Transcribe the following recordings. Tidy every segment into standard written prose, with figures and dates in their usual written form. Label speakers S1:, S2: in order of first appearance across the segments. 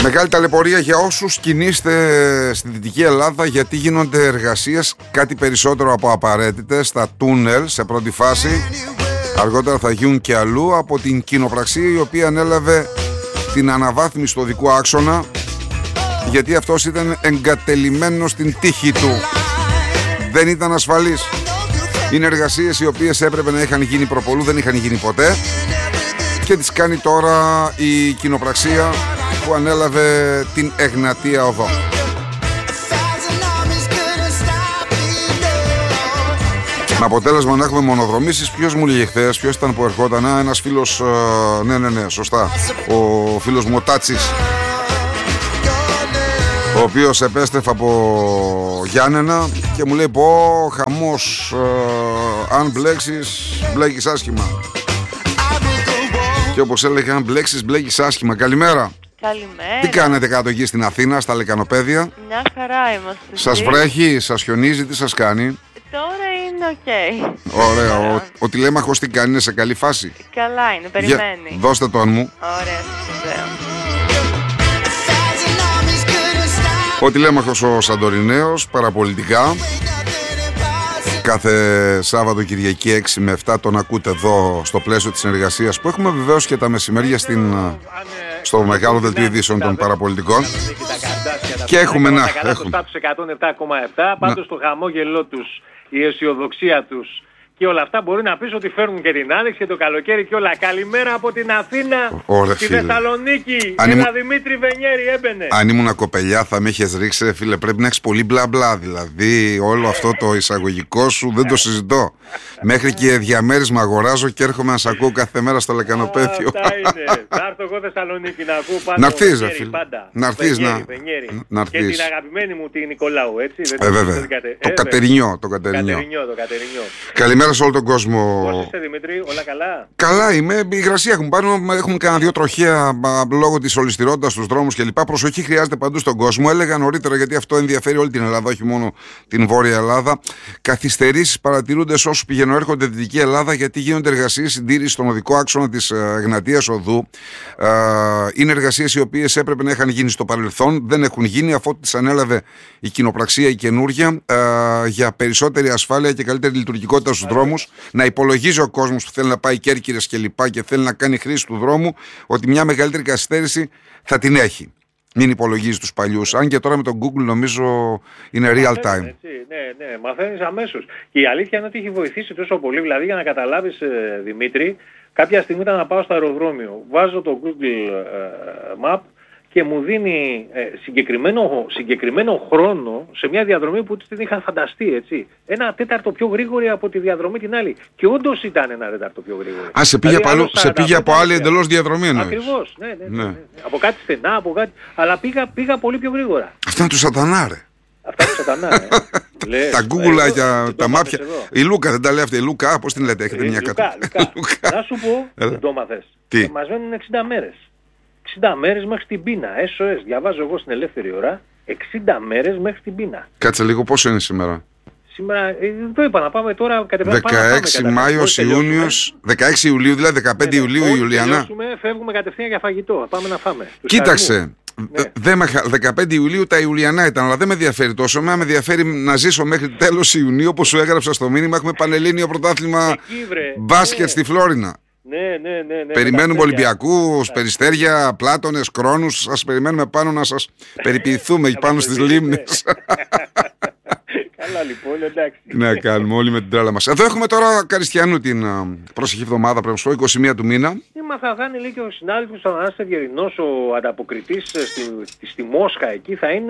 S1: Μεγάλη ταλαιπωρία για όσους κινείστε στη Δυτική Ελλάδα, γιατί γίνονται εργασίες κάτι περισσότερο από απαραίτητες στα τούνελ σε πρώτη φάση. Αργότερα θα γίνουν και αλλού από την κοινοπραξία, η οποία ανέλαβε την αναβάθμιση του οδικού άξονα, γιατί αυτός ήταν εγκατελειμμένος στην τύχη του. Δεν ήταν ασφαλής. Είναι εργασίες οι οποίες έπρεπε να είχαν γίνει προπολού, δεν είχαν γίνει ποτέ, και τις κάνει τώρα η κοινοπραξία που ανέλαβε την Εγνατία Οδό. Με αποτέλεσμα να έχουμε μονοδρομήσεις. Ποιος μου λέγε χθες, ποιος ήταν που ερχόταν? Ένας φίλος, ναι, σωστά, ο φίλος μου ο Τάτσης, ο οποίος επέστρεφε από Γιάννενα και μου λέει: πω χαμός, αν μπλέκεις άσχημα. Και όπως έλεγε, αν μπλέκεις άσχημα. Καλημέρα.
S2: Καλημέρα.
S1: Τι κάνετε κάτω εκεί στην Αθήνα, στα λεκανοπέδια?
S2: Μια χαρά είμαστε.
S1: Σας βρέχει, σας χιονίζει, τι σας κάνει?
S2: Τώρα είναι οκ.
S1: Ωραία. Ο τηλέμαχος τι κάνει, είναι σε καλή φάση?
S2: Καλά είναι, περιμένει.
S1: Δώστε τον μου.
S2: Ωραία, βέβαια.
S1: Ο τηλέμαχος ο Σαντορινέος, παραπολιτικά. Κάθε Σάββατο Κυριακή 6 με 7 τον ακούτε εδώ στο πλαίσιο της συνεργασίας που έχουμε βεβαίως και τα μεσημέρια στο μεγάλο δελτίο ειδήσεων των παραπολιτικών. Και έχουμε να έχουμε.
S3: 107,7, πάντως το χαμόγελό τους, η αισιοδοξία τους και όλα αυτά μπορεί να πεις ότι φέρνουν και την άνοιξη και το καλοκαίρι και όλα. Καλημέρα από την Αθήνα, στη Θεσσαλονίκη. Ένα Δημήτρη Βενιέρη έμπαινε.
S1: Αν ήμουν κοπελιά θα με είχες ρίξει, φίλε. Πρέπει να έχεις πολύ μπλα μπλα. Δηλαδή όλο αυτό το εισαγωγικό σου δεν το συζητώ. Μέχρι και διαμέρισμα αγοράζω και έρχομαι να σ' ακούω κάθε μέρα στο λεκανοπέδιο.
S3: Αυτά είναι. Θα έρθω εγώ Θεσσαλονίκη να ακούω πάντα.
S1: Να έρθεις, φίλε. Να έρθεις να.
S3: Και την αγαπημένη μου τη Νικολάου, έτσι.
S1: Βέβαια. Το Κατερινιό. Καλημέρα σε όλο τον κόσμο.
S3: Πώς είστε, Δημήτρη, όλα καλά?
S1: Καλά είμαι, η υγρασία έχουμε πάνω, έχουμε κανένα δύο τροχαία λόγω της ολισθηρότητας στους δρόμους κλπ. Προσοχή χρειάζεται παντού στον κόσμο. Έλεγα νωρίτερα, γιατί αυτό ενδιαφέρει όλη την Ελλάδα, όχι μόνο την Βόρεια Ελλάδα. Καθυστερήσεις παρατηρούνται σε όσους πηγαίνουν έρχονται Δυτική Ελλάδα, γιατί γίνονται εργασίες συντήρησης στον οδικό άξονα της Εγνατίας Οδού. Είναι εργασίες οι οποίες έπρεπε να είχαν γίνει στο παρελθόν, δεν έχουν γίνει, αφού τις ανέλαβε η κοινοπραξία η καινούρια για περισσότερη ασφάλεια και καλύτερη λειτουργικότητα στους δρόμους. Να υπολογίζει ο κόσμος που θέλει να πάει Κέρκυρες και λοιπά και θέλει να κάνει χρήση του δρόμου, ότι μια μεγαλύτερη καθυστέρηση θα την έχει. Μην υπολογίζει τους παλιούς. Αν και τώρα με τον Google νομίζω είναι real time.
S3: Έτσι, ναι, μαθαίνεις αμέσως. Και η αλήθεια είναι ότι έχει βοηθήσει τόσο πολύ. Δηλαδή, για να καταλάβεις, Δημήτρη, κάποια στιγμή ήταν να πάω στο αεροδρόμιο. Βάζω το Google Map και μου δίνει συγκεκριμένο χρόνο σε μια διαδρομή που την είχα φανταστεί, έτσι. Ένα τέταρτο πιο γρήγορη από τη διαδρομή την άλλη. Και όντως ήταν ένα τέταρτο πιο γρήγορη.
S1: Α, σε πήγε από άλλη εντελώς διαδρομή, εννοείς?
S3: Ακριβώς, ναι. Από κάτι στενά, από κάτι. Αλλά πήγα πολύ πιο γρήγορα.
S1: Αυτά είναι του σατανά, ρε.
S3: Αυτά του σατανά,
S1: τα γκούγουλα, τα μάπια. Η Λούκα δεν τα λέει αυτή. Η Λούκα, πώς την λέτε, έχετε μια κατάσταση?
S3: Να σου πω, δεν το μάθες. Μας μένουν 60 μέρες. 60 μέρες μέχρι την πείνα. SOS. Διαβάζω εγώ στην ελεύθερη ώρα. 60 μέρες μέχρι την πείνα.
S1: Κάτσε λίγο, πόσο είναι σήμερα?
S3: Σήμερα, το είπα να πάμε τώρα κατευθείαν.
S1: 16 Μάιος, Ιούνιος, 16 Ιουλίου, δηλαδή 15 Ιουλίου η Ιουλιανά.
S3: Φεύγουμε κατευθείαν για φαγητό. Πάμε να φάμε.
S1: Κοίταξε. 15 Ιουλίου τα Ιουλιανά ήταν, αλλά δεν με ενδιαφέρει τόσο. Με ενδιαφέρει να ζήσω μέχρι τέλος Ιουνίου, όπως σου έγραψα στο μήνυμα. Έχουμε πανελλήνιο πρωτάθλημα μπάσκετ στη Φλόρινα.
S3: Ναι.
S1: Περιμένουμε Ολυμπιακούς, Περιστέρια, Πλάτωνες, Κρόνους. Σας περιμένουμε πάνω να σας περιποιηθούμε πάνω στις λίμνες.
S3: Καλά λοιπόν, εντάξει.
S1: Ναι, κάνουμε όλοι με την τρέλα μας. Εδώ έχουμε τώρα Καριστιανού την προσεχή εβδομάδα, πρέπει να σου πω, 21 του μήνα.
S3: Θα κάνει λέει και ο συνάδελφος ο Ανάστας Ευγερινός, ο ανταποκριτής στη Μόσχα εκεί, θα είναι,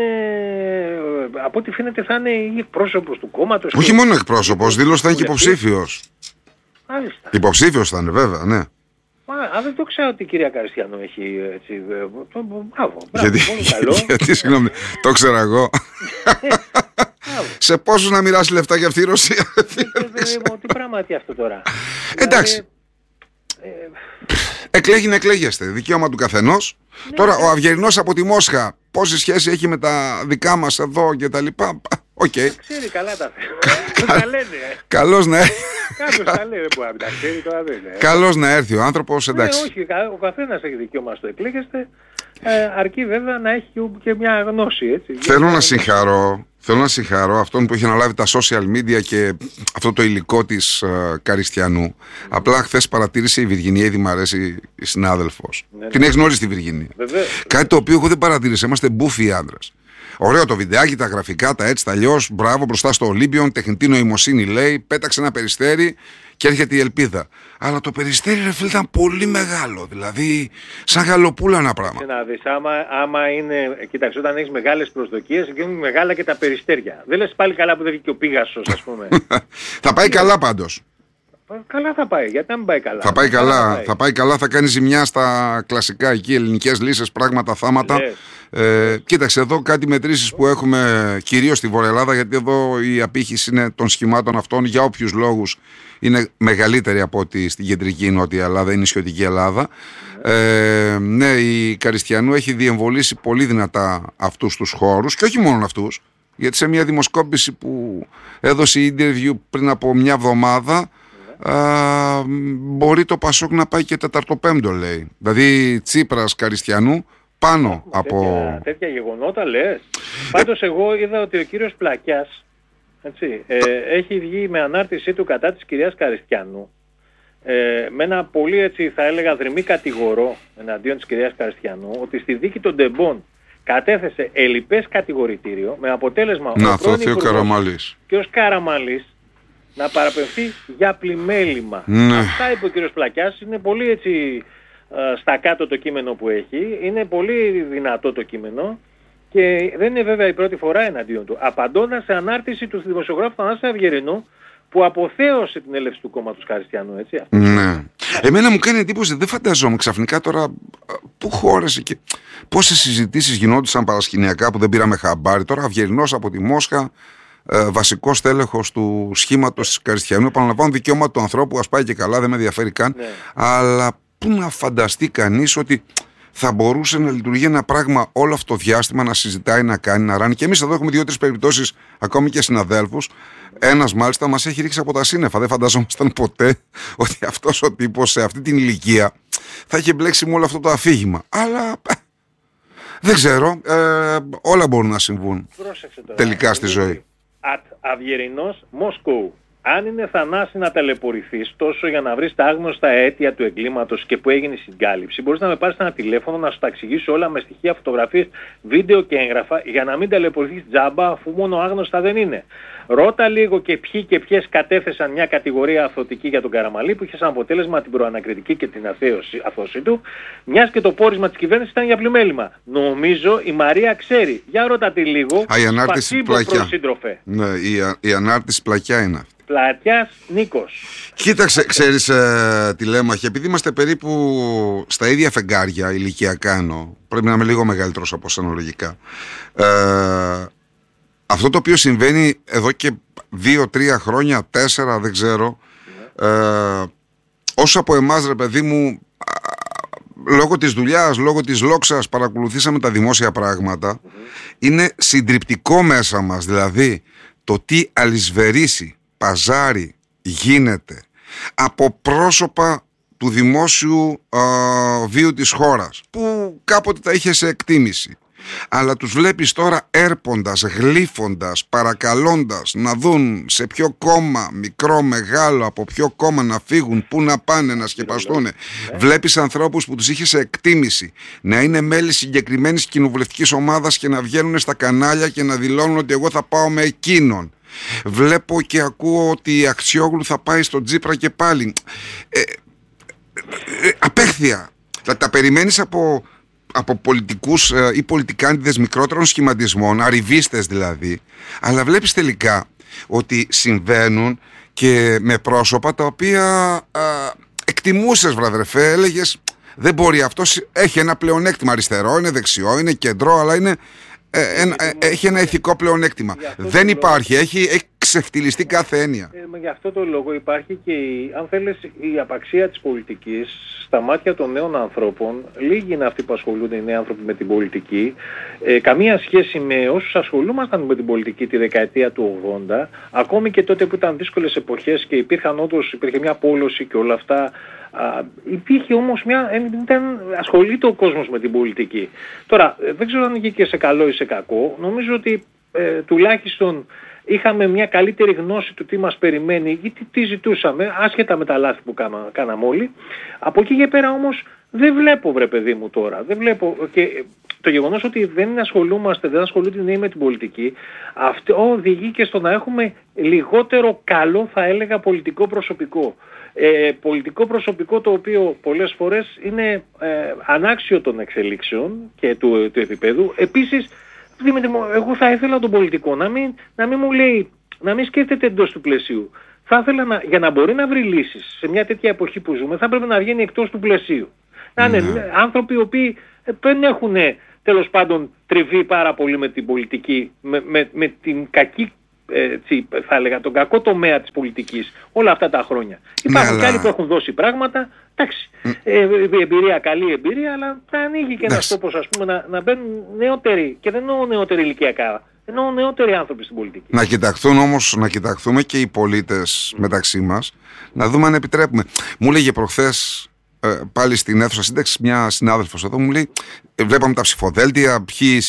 S3: από ό,τι φαίνεται θα είναι ή εκπρόσωπος του κόμματος.
S1: Όχι μόνο εκπρόσωπος, δήλωσε θα είναι και υποψήφιος.
S3: Μάλιστα.
S1: Υποψήφιος θα είναι, βέβαια, ναι.
S3: Δεν το ξέρω ότι η κυρία Καριστιανού έχει έτσι. Μπράβο.
S1: Γιατί, συγγνώμη, το ξέρα εγώ. Σε πόσους να μοιράσει λεφτά για αυτή η Ρωσία?
S3: Τι πράγματι αυτό τώρα?
S1: Εντάξει. Εκλέγει να εκλέγεστε. Δικαίωμα του καθενός. Τώρα ο Αυγερινός από τη Μόσχα, πόση σχέση έχει με τα δικά μας εδώ και τα λοιπά? Οκ.
S3: Ξέρει καλά τα θέματα.
S1: Καλώς να έρθει.
S3: Κάποιος τα λέει, δεν μπορεί να τα ξέρει τώρα, δεν είναι.
S1: Καλώς να έρθει ο άνθρωπος, εντάξει.
S3: Όχι, ο καθένας έχει δικαίωμα στο εκλέγεστε. Αρκεί βέβαια να έχει και μια γνώση, έτσι.
S1: Θέλω να συγχαρώ αυτόν που έχει αναλάβει τα social media και αυτό το υλικό της Καριστιανού. Απλά χθες παρατήρησε η Βυργινία, ήδη μ' αρέσει η συνάδελφος. Την έχεις γνωρίσει τη Βυργινία. Κάτι το οποίο εγώ δεν παρατήρησα. Είμαστε μπούφοι άντρες. Ωραίο το βιντεάκι, τα γραφικά, τα έτσι, τα αλλιώς. Μπράβο, μπροστά στο Ολύμπιον. Τεχνητή νοημοσύνη λέει. Πέταξε ένα περιστέρι και έρχεται η ελπίδα. Αλλά το περιστέρι, ρε φίλε, ήταν πολύ μεγάλο. Δηλαδή, σαν γαλοπούλα ένα πράγμα.
S3: Να δεις, άμα είναι. Κοίταξε, όταν έχεις μεγάλες προσδοκίες, γίνουν μεγάλα και τα περιστέρια. Δεν λες πάλι καλά που δεν βγήκε ο Πίγασος, ας πούμε.
S1: Θα πάει καλά πάντως.
S3: Καλά θα πάει, γιατί να μην πάει καλά.
S1: Θα πάει καλά, θα κάνει ζημιά στα κλασικά εκεί ελληνικές λύσεις, πράγματα, θάματα. Κοίταξε, εδώ κάτι μετρήσεις που έχουμε κυρίως στη Βόρεια Ελλάδα, γιατί εδώ η απήχηση είναι των σχημάτων αυτών για όποιους λόγους είναι μεγαλύτερη από ότι στην κεντρική Νότια Ελλάδα, η νησιωτική Ελλάδα. Ναι, η Καριστιανού έχει διεμβολήσει πολύ δυνατά αυτούς τους χώρους και όχι μόνο αυτούς, γιατί σε μια δημοσκόπηση που έδωσε η interview πριν από μια εβδομάδα, μπορεί το Πασόκ να πάει και 4ο-5ο, λέει. Δηλαδή Τσίπρας Καριστιανού πάνω από...
S3: Τέτοια γεγονότα λες. Πάντως εγώ είδα ότι ο κύριος Πλακιάς, έτσι, έχει βγει με ανάρτησή του κατά της κυρίας Καριστιανού, με ένα πολύ, έτσι, θα έλεγα, δρυμή κατηγορό εναντίον της κυρίας Καριστιανού, ότι στη δίκη των Ντεμπών κατέθεσε ελλειπές κατηγορητήριο, με αποτέλεσμα ο πρώην Υπουργός κ. Καραμαλής να παραπευθεί για πλημέλημα. Αυτά είπε ο κύριος Πλακιάς. Είναι πολύ, έτσι, στα κάτω το κείμενο που έχει. Είναι πολύ δυνατό το κείμενο και δεν είναι βέβαια η πρώτη φορά εναντίον του. Απαντώντας σε ανάρτηση του δημοσιογράφου Θανάση Αυγερινού, που αποθέωσε την έλευση του κόμματος Καριστιανού, έτσι.
S1: Ναι. Εμένα μου κάνει εντύπωση, δεν φανταζόμουν ξαφνικά τώρα πού χώρεσε και πόσες συζητήσεις γινόντουσαν παρασκηνιακά που δεν πήραμε χαμπάρι. Τώρα Αυγερινός από τη Μόσχα, βασικός τέλεχος του σχήματος της Καριστιανού. Επαναλαμβάνω, δικαίωμα του ανθρώπου, ας πάει και καλά, δεν με ενδιαφέρει καν. Ναι. Αλλά πού να φανταστεί κανείς ότι θα μπορούσε να λειτουργεί ένα πράγμα όλο αυτό το διάστημα, να συζητάει, να κάνει, να ράνει. Και εμείς εδώ έχουμε 2-3 περιπτώσεις, ακόμη και συναδέλφους. Ένας μάλιστα μας έχει ρίξει από τα σύννεφα. Δεν φανταζόμασταν ποτέ ότι αυτός ο τύπος σε αυτή την ηλικία θα είχε μπλέξει με όλο αυτό το αφήγημα. Αλλά δεν ξέρω. Όλα μπορούν να συμβούν τελικά στη ζωή.
S3: Αυγερινός Μοσκού. Αν είναι θανάση να ταλαιπωρηθείς τόσο για να βρεις τα άγνωστα αίτια του εγκλήματος και που έγινε η συγκάλυψη, μπορείς να με πάρεις ένα τηλέφωνο να σου τα εξηγήσω όλα με στοιχεία, φωτογραφίες, βίντεο και έγγραφα για να μην ταλαιπωρηθείς τζάμπα, αφού μόνο άγνωστα δεν είναι. Ρώτα λίγο και ποιοι και ποιες κατέθεσαν μια κατηγορία αθωτική για τον Καραμαλή που είχε σαν αποτέλεσμα την προανακριτική και την αθώωση του, μιας και το πόρισμα της κυβέρνησης ήταν για πλημέλημα. Νομίζω η Μαρία ξέρει. Για ρώτα τη λίγο.
S1: Η ανάρτηση Πλακιά. Ναι, η ανάρτηση Πλακιά είναι αυτή.
S3: Πλατιάς Νίκος.
S1: Κοίταξε, ξέρεις, τηλέμαχε, επειδή είμαστε περίπου στα ίδια φεγγάρια ηλικιακά εννοώ, πρέπει να είμαι λίγο μεγαλύτερος από σένα λογικά. Αυτό το οποίο συμβαίνει εδώ και 2-3 χρόνια, 4 δεν ξέρω, όσο από εμάς, ρε παιδί μου, λόγω της δουλειάς, λόγω της λόξας παρακολουθήσαμε τα δημόσια πράγματα, είναι συντριπτικό μέσα μας, δηλαδή το τι αλυσβερίσει παζάρι γίνεται από πρόσωπα του δημόσιου βίου της χώρας που κάποτε τα είχε σε εκτίμηση, αλλά τους βλέπεις τώρα έρποντας, γλύφοντας, παρακαλώντας να δουν σε ποιο κόμμα, μικρό, μεγάλο, από ποιο κόμμα να φύγουν, πού να πάνε, να σκεπαστούν. Βλέπεις ανθρώπους που τους είχε σε εκτίμηση να είναι μέλη συγκεκριμένης κοινοβουλευτικής ομάδας και να βγαίνουν στα κανάλια και να δηλώνουν ότι εγώ θα πάω με εκείνον. Βλέπω και ακούω ότι η Αξιόγλου θα πάει στον Τσίπρα και πάλι. Απέχθεια. Τα περιμένεις από πολιτικούς ή πολιτικάντιδες μικρότερων σχηματισμών, arrivistές δηλαδή, αλλά βλέπεις τελικά ότι συμβαίνουν και με πρόσωπα τα οποία εκτιμούσες, βραδερφέ, έλεγες δεν μπορεί, αυτός έχει ένα πλεονέκτημα, αριστερό, είναι δεξιό, είναι κεντρό, αλλά είναι... έχει ένα ηθικό πλεονέκτημα. Δεν υπάρχει, έχει ξεφτυλιστεί κάθε έννοια.
S3: Γι' αυτό το λόγο υπάρχει και αν θέλεις, η απαξία της πολιτικής στα μάτια των νέων ανθρώπων. Λίγοι είναι αυτοί που ασχολούνται οι νέοι άνθρωποι με την πολιτική. Καμία σχέση με όσους ασχολούμασταν με την πολιτική τη δεκαετία του 80, ακόμη και τότε που ήταν δύσκολες εποχές και υπήρχε μια πόλωση και όλα αυτά. Υπήρχε όμως ασχολείται ο κόσμος με την πολιτική. Τώρα, δεν ξέρω αν είναι και σε καλό ή σε κακό. Νομίζω ότι τουλάχιστον είχαμε μια καλύτερη γνώση του τι μας περιμένει ή τι ζητούσαμε, άσχετα με τα λάθη που κάναμε όλοι. Από εκεί και πέρα όμως δεν βλέπω, βρε παιδί μου τώρα, δεν βλέπω. Και το γεγονός ότι δεν ασχολούνται οι νέοι με την πολιτική, αυτό οδηγεί και στο να έχουμε λιγότερο καλό, θα έλεγα, πολιτικό προσωπικό. Πολιτικό προσωπικό το οποίο πολλές φορές είναι ανάξιο των εξελίξεων και του επίπεδου. Επίσης, εγώ θα ήθελα τον πολιτικό να μην μου λέει, να μην σκέφτεται εντός του πλαισίου. Θα ήθελα για να μπορεί να βρει λύσεις σε μια τέτοια εποχή που ζούμε, θα πρέπει να βγαίνει εκτός του πλαισίου. Να είναι άνθρωποι οι οποίοι δεν έχουν τέλος πάντων τριβεί πάρα πολύ με την πολιτική, με την κακή, θα έλεγα, τον κακό τομέα της πολιτικής όλα αυτά τα χρόνια. Υπάρχουν και άλλοι που έχουν δώσει πράγματα, εντάξει, εμπειρία, καλή εμπειρία, αλλά θα ανοίγει και ένας τόπος, ας πούμε, να μπαίνουν νεότεροι, και δεν εννοώ νεότεροι ηλικιακά, εννοώ νεότεροι άνθρωποι στην πολιτική.
S1: Να κοιταχθούμε και οι πολίτες μεταξύ μας, να δούμε αν επιτρέπουμε. Μου έλεγε προχθές πάλι στην αίθουσα σύνταξη μια συνάδελφος εδώ, μου λέει, βλέπαμε τα ψηφοδέλτια,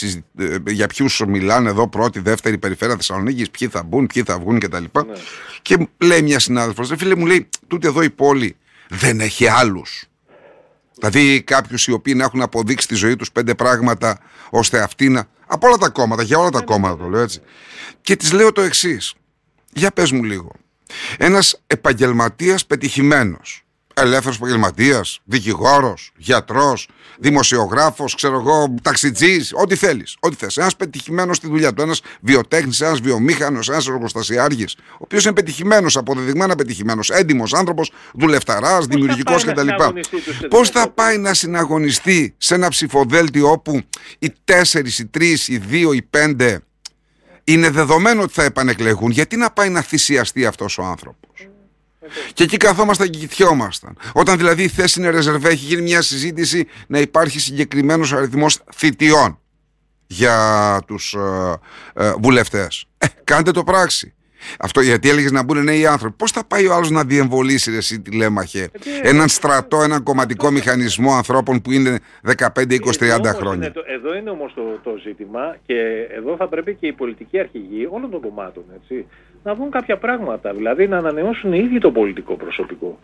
S1: για ποιους μιλάνε εδώ, πρώτη, δεύτερη περιφέρεια Θεσσαλονίκης, ποιοι θα μπουν, ποιοι θα βγουν κτλ. Ναι. Και λέει μια συνάδελφος, φίλε μου, λέει, τούτη εδώ η πόλη δεν έχει άλλους. Δηλαδή κάποιους οι οποίοι να έχουν αποδείξει στη ζωή τους 5 πράγματα, ώστε αυτοί να. Από όλα τα κόμματα, για όλα τα κόμματα το λέω έτσι. Και της λέω το εξής, για πες μου λίγο. Ένας επαγγελματίας πετυχημένος, ελεύθερος επαγγελματίας, δικηγόρος, γιατρός, δημοσιογράφος, ξέρω εγώ, ταξιτζής, ό,τι θέλεις, ό,τι θες. Ένας πετυχημένος στη δουλειά του, ένας βιοτέχνης, ένας βιομήχανος, ένας εργοστασιάρχης, ο οποίος είναι πετυχημένος, αποδεδειγμένα πετυχημένος, έντιμος άνθρωπος, δουλευταράς, δημιουργικός κτλ. Πώς θα πάει να συναγωνιστεί σε ένα ψηφοδέλτιο όπου οι 4, οι 3, οι 2, οι 5 είναι δεδομένο ότι θα επανεκλεγούν? Γιατί να πάει να θυσιαστεί αυτός ο άνθρωπος? Και εκεί καθόμασταν και κοιτιόμασταν. Όταν δηλαδή η θέση είναι ρεζερβέ, έχει γίνει μια συζήτηση να υπάρχει συγκεκριμένος αριθμός θητιών για τους βουλευτές. Κάντε το πράξη. Αυτό γιατί έλεγες να μπουν νέοι άνθρωποι. Πώς θα πάει ο άλλος να διεμβολήσει εσύ, τηλέμαχε, έναν στρατό, έναν κομματικό μηχανισμό ανθρώπων που είναι 15, 20, 30 χρόνια?
S3: Εδώ είναι όμως το ζήτημα, και εδώ θα πρέπει και οι πολιτικοί αρχηγοί όλων των κομμάτων, έτσι, να δουν κάποια πράγματα, δηλαδή να ανανεώσουν οι ίδιοι το πολιτικό προσωπικό.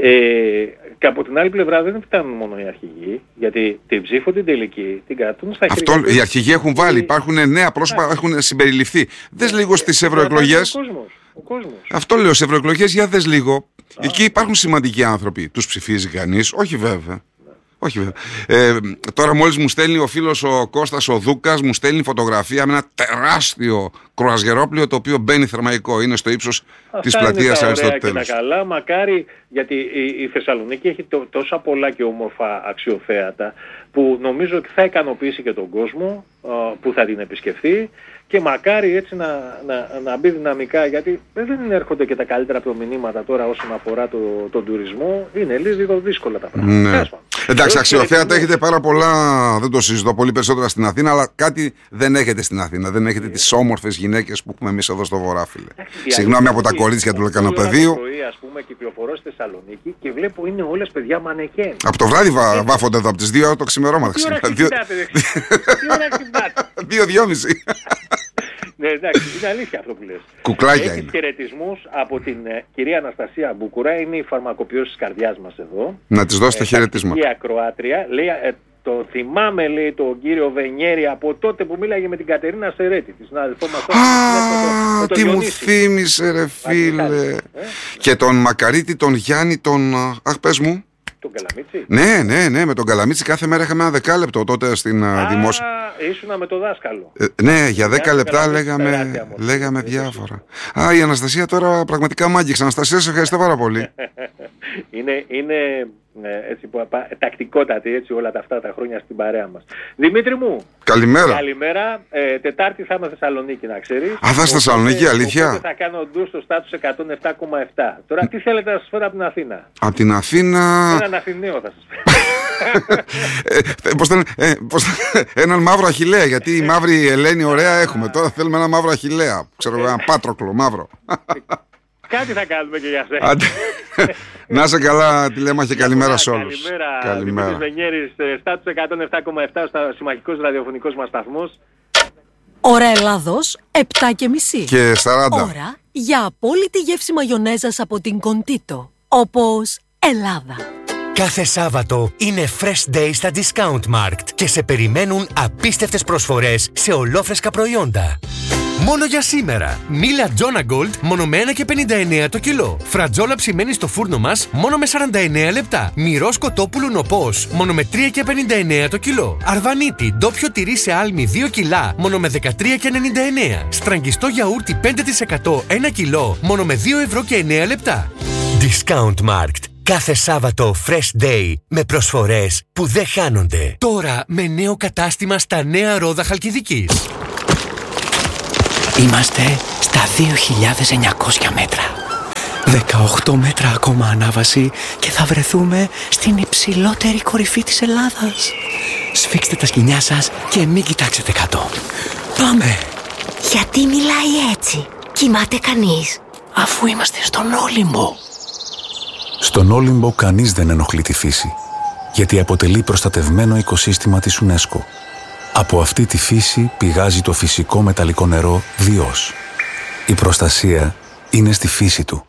S3: Και από την άλλη πλευρά δεν φτάνουν μόνο οι αρχηγοί, γιατί την ψήφο την τελική την κρατούν στα χέρια.
S1: Αυτό οι αρχηγοί έχουν βάλει, υπάρχουν νέα πρόσωπα, έχουν συμπεριληφθεί. Δες λίγο στις ευρωεκλογές.
S3: Ο κόσμος.
S1: Αυτό λέω, στις ευρωεκλογές, για δες λίγο. Εκεί υπάρχουν σημαντικοί άνθρωποι. Τους ψηφίζει κανείς? Όχι βέβαια. Όχι βέβαια. Τώρα μόλις μου στέλνει ο φίλος ο Κώστας ο Δούκας, μου στέλνει φωτογραφία με ένα τεράστιο κρουαζιερόπλοιο το οποίο μπαίνει θερμαϊκό. Είναι στο ύψος της πλατείας Αριστοτέλους.
S3: Και τα καλά, μακάρι, γιατί η Θεσσαλονίκη έχει τόσα πολλά και όμορφα αξιοθέατα που νομίζω ότι θα ικανοποιήσει και τον κόσμο που θα την επισκεφθεί, και μακάρι έτσι να μπει δυναμικά, γιατί δεν έρχονται και τα καλύτερα προμηνύματα τώρα όσον αφορά τον τουρισμό. Είναι λίγο δύσκολα τα πράγματα.
S1: Ναι. Εντάξει, αξιοθέατα έχετε πάρα πολλά, δεν το συζητώ, πολύ περισσότερα στην Αθήνα, αλλά κάτι δεν έχετε στην Αθήνα. Δεν έχετε τις όμορφες γυναίκες που έχουμε εμείς εδώ στο Βορρά, φίλε. Συγγνώμη από τα κορίτσια του Λεκανοπεδίου.
S3: Ας πούμε, κυκλοφορώ στη Θεσσαλονίκη και βλέπω είναι όλες παιδιά μανεκέν.
S1: Από το βράδυ βάφονται εδώ, από τις 2 το ξημερώματα.
S3: Τι ώρα ξυπνάτε?
S1: 2-2,5.
S3: Ναι, εντάξει, είναι αλήθεια αυτό που λες.
S1: Κουκλάκια
S3: είναι. Έχει χαιρετισμούς από την κυρία Αναστασία Μπούκουρα, είναι η φαρμακοποιός της καρδιάς μας εδώ.
S1: Να της δώσετε χαιρετίσμα.
S3: Η ακροάτρια, λέει, το θυμάμαι, λέει, τον κύριο Βενιέρη από τότε που μίλαγε με την Κατερίνα Σερέτη, τη συνάδελφό μας.
S1: Τι μου θύμισε, ρε φίλε. Και τον Μακαρίτη, τον Γιάννη, τον. Αχ, πες μου.
S3: Τον Καλαμίτσι.
S1: Ναι, με τον Καλαμίτσι κάθε μέρα είχαμε ένα 10 λεπτό τότε στην δημόσια.
S3: ήσουνα με το δάσκαλο.
S1: Ναι, για 10 λεπτά λέγαμε διάφορα. Η Αναστασία τώρα πραγματικά μάγειξε. Αναστασία, σε ευχαριστώ πάρα πολύ.
S3: είναι έτσι, τακτικότατη έτσι, όλα αυτά τα χρόνια στην παρέα μας. Δημήτρη μου,
S1: καλημέρα.
S3: Καλημέρα. Τετάρτη θα είμαι Θεσσαλονίκη, να ξέρεις.
S1: Θα στη Θεσσαλονίκη, αλήθεια.
S3: Οπότε θα κάνω ντου στο στάτους 107,7. Τώρα τι θέλετε να σας φέρω από την Αθήνα?
S1: Από την Αθήνα...
S3: Έναν Αθηναίο θα σας φέρω.
S1: Έναν μαύρο αχιλλέα, γιατί η μαύρη Ελένη ωραία έχουμε. Τώρα θέλουμε ένα μαύρο αχιλλέα. Ξέρω, ένα Πάτροκλο μαύρο.
S3: Κάτι θα κάνουμε και για σένα.
S1: Να είσαι καλά, τηλέμαχε, καλημέρα σε όλους.
S3: Καλημέρα. Δημήτρης Βενιέρης, στάτους 107,7 στα συμμαχικός ραδιοφωνικός μας σταθμός.
S4: Ώρα Ελλάδος, 7:30.
S1: Και 40.
S4: Ώρα για απόλυτη γεύση μαγιονέζας από την Κοντίτο. Όπως Ελλάδα.
S5: Κάθε Σάββατο είναι Fresh Day στα Discount Markt και σε περιμένουν απίστευτες προσφορές σε ολόφρεσκα προϊόντα. Μόνο για σήμερα. Μίλα Τζόνα Gold μόνο με 1,59 το κιλό. Φρατζόλα ψημένη στο φούρνο μας μόνο με 49 λεπτά. Μυρό σκοτόπουλου νοπός μόνο με 3,59 το κιλό. Αρβανίτη ντόπιο τυρί σε άλμη 2 κιλά μόνο με 13,99. Στραγγιστό γιαούρτι 5% 1 κιλό μόνο με 2,09 λεπτά. Discount Markt. Κάθε Σάββατο Fresh Day με προσφορές που δεν χάνονται. Τώρα με νέο κατάστημα στα Νέα Ρόδα Χαλκιδικής.
S6: Είμαστε στα 2.900 μέτρα. 18 μέτρα ακόμα ανάβαση και θα βρεθούμε στην υψηλότερη κορυφή της Ελλάδας. Σφίξτε τα σκοινιά σας και μην κοιτάξετε κάτω. Πάμε!
S7: Γιατί μιλάει έτσι? Κοιμάται κανείς?
S6: Αφού είμαστε στον Όλυμπο.
S8: Στον Όλυμπο κανείς δεν ενοχλεί τη φύση, γιατί αποτελεί προστατευμένο οικοσύστημα της UNESCO. Από αυτή τη φύση πηγάζει το φυσικό μεταλλικό νερό Διός. Η προστασία είναι στη φύση του.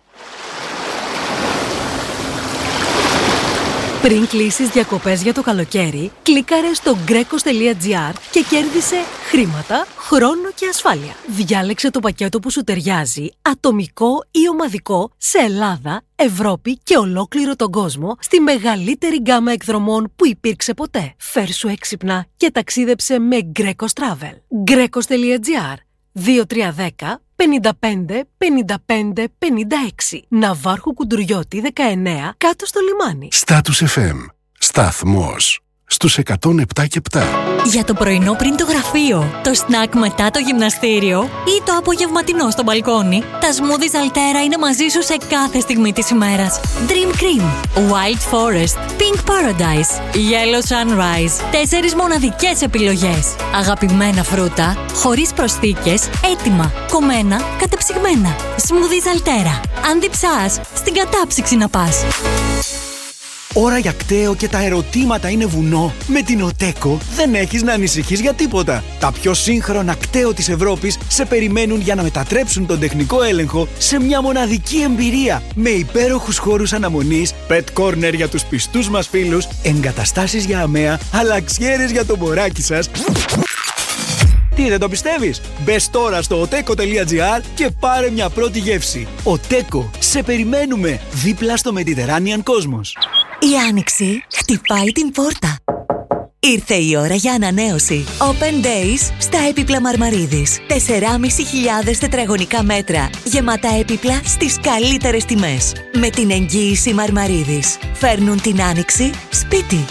S4: Πριν κλείσεις διακοπές για το καλοκαίρι, κλίκαρε στο Greco.gr και κέρδισε χρήματα, χρόνο και ασφάλεια. Διάλεξε το πακέτο που σου ταιριάζει, ατομικό ή ομαδικό, σε Ελλάδα, Ευρώπη και ολόκληρο τον κόσμο, στη μεγαλύτερη γκάμα εκδρομών που υπήρξε ποτέ. Φέρσου έξυπνα και ταξίδεψε με Grecos Travel. Greco.gr 2310 55 55 56. Ναυάρχου Κουντουριώτη 19, κάτω στο λιμάνι.
S9: Status FM. Σταθμός στους 107,7.
S10: Για το πρωινό πριν το γραφείο, το σνακ μετά το γυμναστήριο ή το απογευματινό στο μπαλκόνι, τα smoothies Altera είναι μαζί σου σε κάθε στιγμή της ημέρας. Dream Cream, Wild Forest, Pink Paradise, Yellow Sunrise. 4 μοναδικές επιλογές. Αγαπημένα φρούτα, χωρίς προσθήκες, έτοιμα, κομμένα, κατεψυγμένα. Smoothies Altera. Αν διψάς, στην κατάψυξη να πας.
S11: Ώρα για κταίο και τα ερωτήματα είναι βουνό. Με την Οτέκο δεν έχεις να ανησυχείς για τίποτα. Τα πιο σύγχρονα κταίο της Ευρώπης σε περιμένουν για να μετατρέψουν τον τεχνικό έλεγχο σε μια μοναδική εμπειρία. Με υπέροχους χώρους αναμονής, pet corner για τους πιστούς μας φίλους, εγκαταστάσεις για αμαία, αλλαξιέρες για το μωράκι σας. Τι, δεν το πιστεύεις? Μπες τώρα στο oteco.gr και πάρε μια πρώτη γεύση. Οτέκο, σε περιμένουμε δίπλα στο Mediterranean Cosmos.
S10: Η άνοιξη χτυπάει την πόρτα. Ήρθε η ώρα για ανανέωση. Open Days στα έπιπλα Μαρμαρίδης. 4.500 τετραγωνικά μέτρα. Γεμάτα έπιπλα στις καλύτερες τιμές. Με την εγγύηση Μαρμαρίδης. Φέρνουν την άνοιξη σπίτι.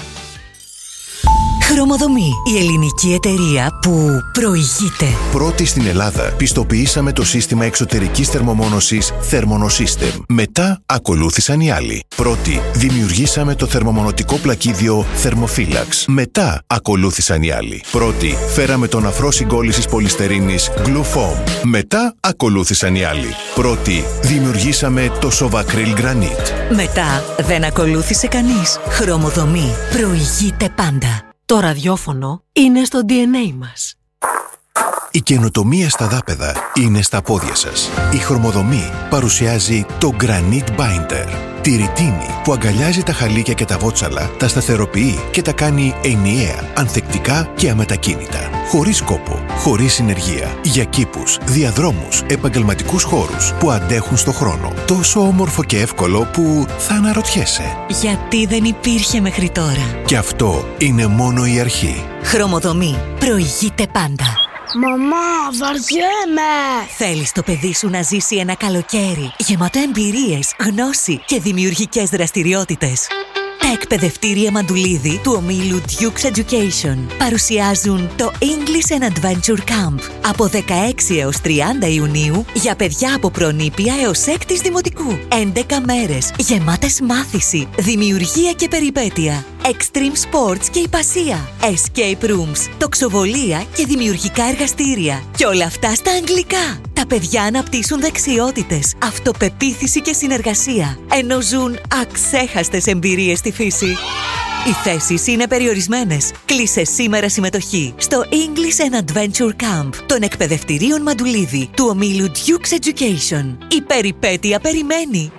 S10: Χρωμοδομή, η ελληνική εταιρεία που προηγείται.
S12: Πρώτη στην Ελλάδα πιστοποιήσαμε το σύστημα εξωτερικής θερμομόνωσης Thermonosystem. Μετά ακολούθησαν οι άλλοι. Πρώτη δημιουργήσαμε το θερμομονωτικό πλακίδιο Thermophilax. Μετά ακολούθησαν οι άλλοι. Πρώτη φέραμε τον αφρό συγκόλλησης πολυστερίνης Glufoam. Μετά ακολούθησαν οι άλλοι. Πρώτη δημιουργήσαμε το Sovacryl Granite.
S10: Μετά δεν ακολούθησε κανείς. Χρωμοδομή, προηγείται πάντα.
S4: Το ραδιόφωνο είναι στο DNA μας.
S12: Η καινοτομία στα δάπεδα είναι στα πόδια σας. Η Χρωμοδομή παρουσιάζει το Granite Binder. Τη ρητίνη που αγκαλιάζει τα χαλίκια και τα βότσαλα, τα σταθεροποιεί και τα κάνει ενιαία, ανθεκτικά και αμετακίνητα. Χωρίς κόπο, χωρίς συνεργεία. Για κήπους, διαδρόμους, επαγγελματικούς χώρους που αντέχουν στο χρόνο. Τόσο όμορφο και εύκολο που θα αναρωτιέσαι.
S10: Γιατί δεν υπήρχε μέχρι τώρα.
S12: Και αυτό είναι μόνο η αρχή.
S10: Χρωμοδομή. Προηγείται πάντα.
S13: Μαμά, βαριέμαι!
S10: Θέλεις το παιδί σου να ζήσει ένα καλοκαίρι γεμάτο εμπειρίες, γνώση και δημιουργικές δραστηριότητες. Τα εκπαιδευτήρια Μαντουλίδη του ομίλου Duke's Education παρουσιάζουν το English and Adventure Camp από 16 έως 30 Ιουνίου για παιδιά από προνήπια έως 6ης δημοτικού. 11 μέρες γεμάτες μάθηση, δημιουργία και περιπέτεια, extreme sports και υπασία, escape rooms, τοξοβολία και δημιουργικά εργαστήρια. Και όλα αυτά στα αγγλικά. Τα παιδιά αναπτύσσουν δεξιότητες, αυτοπεποίθηση και συνεργασία, ενώ ζουν αξέχαστες εμπειρίες στη φύση. Οι θέσεις είναι περιορισμένες. Κλείσε σήμερα συμμετοχή στο English and Adventure Camp των εκπαιδευτηρίων Μαντουλίδη του ομίλου Duke's Education. Η περιπέτεια περιμένει.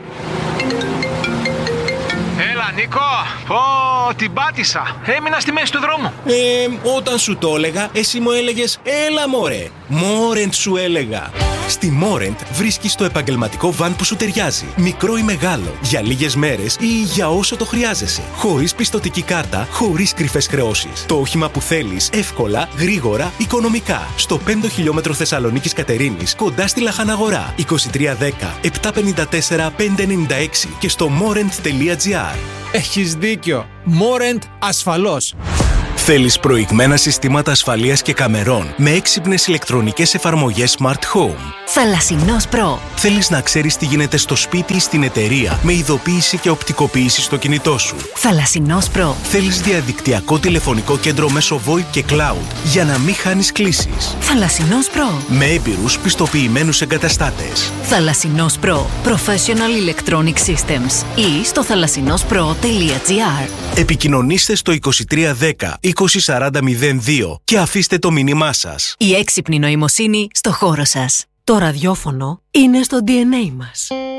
S14: Έλα Νίκο, την πάτησα. Έμεινα στη μέση του δρόμου.
S15: Όταν σου το έλεγα, εσύ μου έλεγες έλα μωρέ. Μόρεντ σου έλεγα. Στη Μόρεντ βρίσκεις το επαγγελματικό βαν που σου ταιριάζει. Μικρό ή μεγάλο, για λίγες μέρες ή για όσο το χρειάζεσαι. Χωρίς πιστωτική κάρτα, χωρίς κρυφές χρεώσεις. Το όχημα που θέλεις, εύκολα, γρήγορα, οικονομικά. Στο 5 χιλιόμετρο Θεσσαλονίκης Κατερίνης, κοντά στη Λαχαναγορά. 2310 754 596 και στο morent.gr.
S11: Έχεις δίκιο. Μόρεντ ασφαλώς.
S15: Θέλεις προηγμένα συστήματα ασφαλείας και καμερών με έξυπνες ηλεκτρονικές εφαρμογές Smart Home.
S10: Θαλασσινός Pro.
S15: Θέλεις να ξέρεις τι γίνεται στο σπίτι ή στην εταιρεία με ειδοποίηση και οπτικοποίηση στο κινητό σου.
S10: Θαλασσινός Pro.
S15: Θέλεις διαδικτυακό τηλεφωνικό κέντρο μέσω VoIP και Cloud για να μην χάνεις κλήσεις.
S10: Θαλασσινός Pro.
S15: Με έμπειρους πιστοποιημένους εγκαταστάτες.
S4: Θαλασσινός Pro. Professional Electronic Systems ή στο θαλασσινόspro.gr.
S15: Επικοινωνήστε στο 2310 204002 και αφήστε το μήνυμά σας.
S4: Η έξυπνη νοημοσύνη στο χώρο σας. Το ραδιόφωνο είναι στο DNA μας.